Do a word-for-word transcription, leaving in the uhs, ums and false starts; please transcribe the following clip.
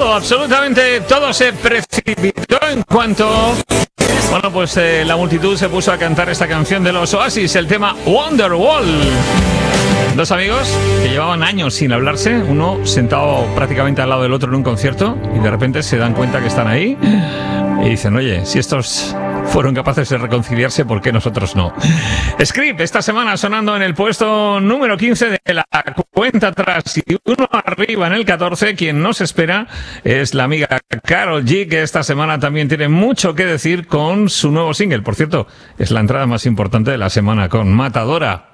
todo, absolutamente todo se precipitó en cuanto... Bueno, pues eh, la multitud se puso a cantar esta canción de los Oasis, el tema Wonderwall. Dos amigos que llevaban años sin hablarse, uno sentado prácticamente al lado del otro en un concierto, y de repente se dan cuenta que están ahí y dicen, oye, si estos fueron capaces de reconciliarse, ¿por qué nosotros no? Script, esta semana sonando en el puesto número quince de la cuenta atrás, y uno arriba en el catorce. Quien nos espera es la amiga Karol G, que esta semana también tiene mucho que decir con su nuevo single. Por cierto, es la entrada más importante de la semana con Matadora.